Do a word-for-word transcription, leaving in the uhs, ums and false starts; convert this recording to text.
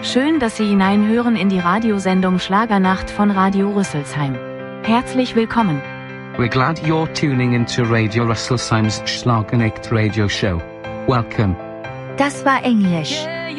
Schön, dass Sie hineinhören in die Radiosendung Schlagernacht von Radio Rüsselsheim. Herzlich willkommen. We're glad you're tuning into Radio Rüsselsheim's Schlagernacht radio show. Welcome. Das war Englisch.